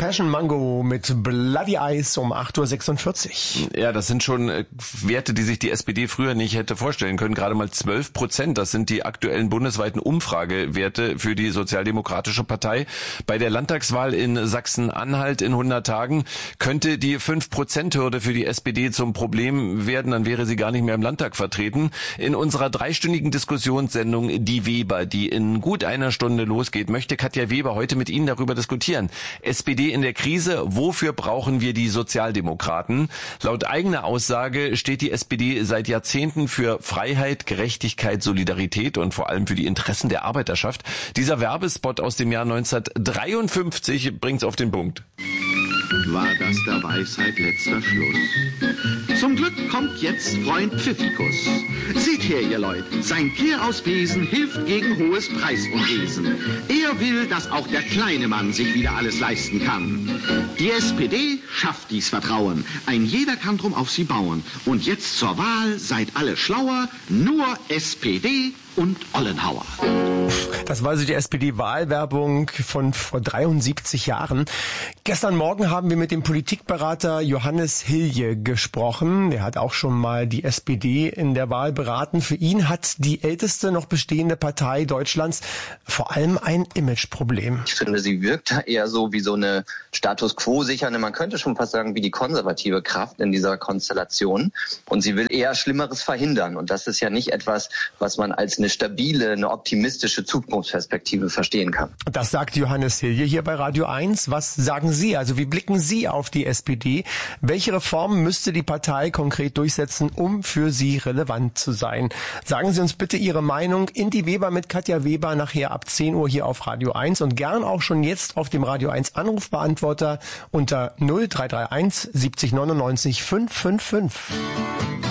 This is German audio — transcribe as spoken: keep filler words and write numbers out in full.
Passion Mango mit Bloody Eyes um acht Uhr sechsundvierzig. Ja, das sind schon äh, Werte, die sich die S P D früher nicht hätte vorstellen können. Gerade mal zwölf Prozent, das sind die aktuellen bundesweiten Umfragewerte für die Sozialdemokratische Partei. Bei der Landtagswahl in Sachsen-Anhalt in hundert Tagen könnte die fünf Prozent Hürde für die S P D zum Problem werden, dann wäre sie gar nicht mehr im Landtag vertreten. In unserer dreistündigen Diskussionssendung Die Weber, die in gut einer Stunde losgeht, möchte Katja Weber heute mit Ihnen darüber diskutieren. S P D in der Krise, wofür brauchen wir die Sozialdemokraten? Laut eigener Aussage steht die S P D seit Jahrzehnten für Freiheit, Gerechtigkeit, Solidarität und vor allem für die Interessen der Arbeiterschaft. Dieser Werbespot aus dem Jahr neunzehnhundertdreiundfünfzig bringt's auf den Punkt. War das der Weisheit letzter Schluss? Zum Glück kommt jetzt Freund Pfiffikus. Seht her, ihr Leut, sein Kehr aus Besen hilft gegen hohes Preisunwesen. Er will, dass auch der kleine Mann sich wieder alles leisten kann. Die S P D schafft dies Vertrauen. Ein jeder kann drum auf sie bauen. Und jetzt zur Wahl, seid alle schlauer, nur S P D und Ollenhauer. Das war also die S P D-Wahlwerbung von vor dreiundsiebzig Jahren. Gestern Morgen haben wir mit dem Politikberater Johannes Hilje gesprochen. Der hat auch schon mal die S P D in der Wahl beraten. Für ihn hat die älteste noch bestehende Partei Deutschlands vor allem ein Imageproblem. Ich finde, sie wirkt eher so wie so eine Status-Quo-sichernde, man könnte schon fast sagen, wie die konservative Kraft in dieser Konstellation. Und sie will eher Schlimmeres verhindern. Und das ist ja nicht etwas, was man als eine stabile, eine optimistische Zukunftsperspektive verstehen kann. Das sagt Johannes Hilje hier bei Radio eins. Was sagen Sie? Also wie blicken Sie auf die S P D? Welche Reformen müsste die Partei konkret durchsetzen, um für Sie relevant zu sein? Sagen Sie uns bitte Ihre Meinung in die Weber mit Katja Weber nachher ab zehn Uhr hier auf Radio eins und gern auch schon jetzt auf dem Radio eins Anrufbeantworter unter null drei drei eins siebzig neunundneunzig fünfhundertfünfundfünfzig.